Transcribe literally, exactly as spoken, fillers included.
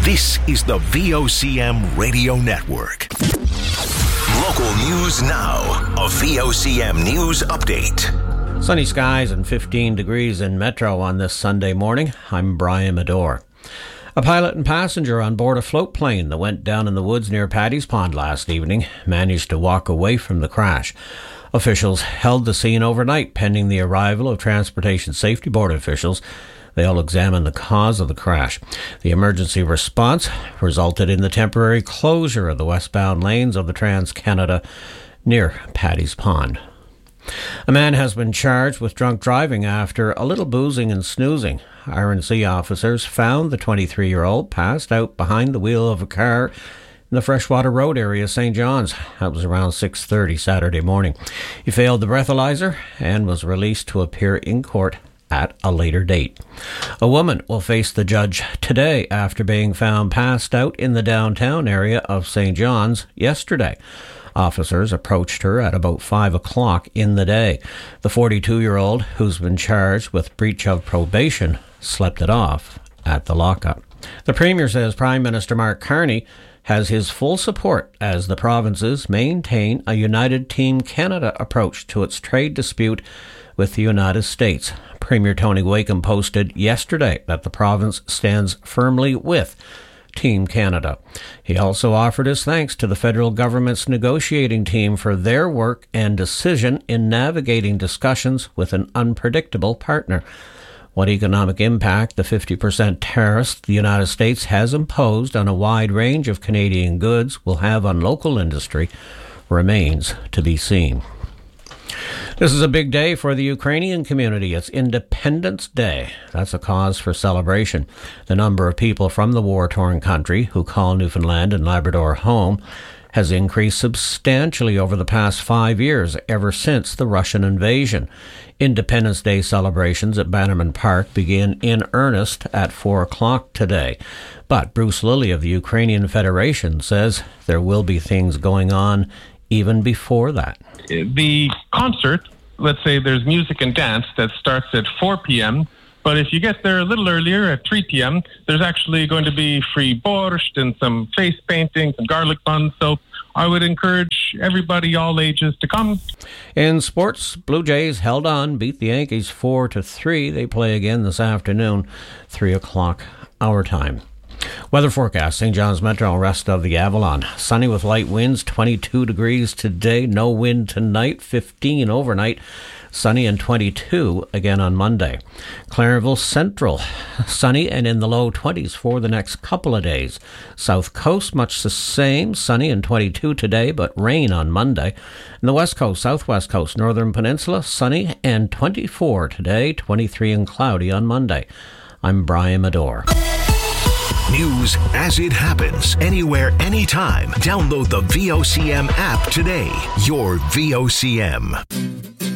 This is the V O C M Radio Network. Local news now. A V O C M News Update. Sunny skies and fifteen degrees in Metro on this Sunday morning. I'm Brian Medore. A pilot and passenger on board a float plane that went down in the woods near Paddy's Pond last evening managed to walk away from the crash. Officials held the scene overnight pending the arrival of Transportation Safety Board officials. They'll examine the cause of the crash. The emergency response resulted in the temporary closure of the westbound lanes of the Trans-Canada near Paddy's Pond. A man has been charged with drunk driving after a little boozing and snoozing. R and C officers found the twenty-three-year-old passed out behind the wheel of a car in the Freshwater Road area of Saint John's. That was around six thirty Saturday morning. He failed the breathalyzer and was released to appear in court at a later date. A woman will face the judge today after being found passed out in the downtown area of Saint John's yesterday. Officers approached her at about five o'clock in the day. The forty-two-year-old, who's been charged with breach of probation, slept it off at the lockup. The Premier says Prime Minister Mark Carney has his full support as the provinces maintain a United Team Canada approach to its trade dispute with the United States. Premier Tony Wakeham posted yesterday that the province stands firmly with Team Canada. He also offered his thanks to the federal government's negotiating team for their work and decision in navigating discussions with an unpredictable partner. What economic impact the fifty percent tariffs the United States has imposed on a wide range of Canadian goods will have on local industry remains to be seen. This is a big day for the Ukrainian community. It's Independence Day. That's a cause for celebration. The number of people from the war-torn country who call Newfoundland and Labrador home has increased substantially over the past five years, ever since the Russian invasion. Independence Day celebrations at Bannerman Park begin in earnest at four o'clock today. But Bruce Lilly of the Ukrainian Federation says there will be things going on even before that. The concert, let's say there's music and dance that starts at four p.m., but if you get there a little earlier at three p.m., there's actually going to be free borscht and some face painting, some garlic buns. So I would encourage everybody, all ages, to come. In sports, Blue Jays held on, beat the Yankees four to three. They play again this afternoon, three o'clock our time. Weather forecast, Saint John's Metro, rest of the Avalon. Sunny with light winds, twenty-two degrees today, no wind tonight, fifteen overnight. Sunny and twenty-two again on Monday. Clarenville Central, sunny and in the low twenties for the next couple of days. South Coast, much the same, sunny and twenty-two today, but rain on Monday. And the West Coast, Southwest Coast, Northern Peninsula, sunny and twenty-four today, twenty-three and cloudy on Monday. I'm Brian Medore. News as it happens, anywhere, anytime. Download the V O C M app today. Your V O C M.